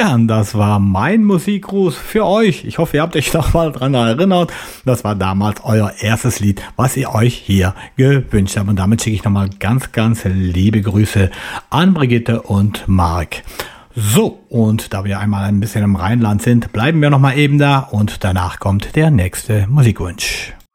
Ja, das war mein Musikgruß für euch. Ich hoffe, ihr habt euch noch mal dran erinnert. Das war damals euer erstes Lied, was ihr euch hier gewünscht habt. Und damit schicke ich nochmal ganz, ganz liebe Grüße an Brigitte und Marc. So, und da wir einmal ein bisschen im Rheinland sind, bleiben wir noch mal eben da und danach kommt der nächste Musikwunsch.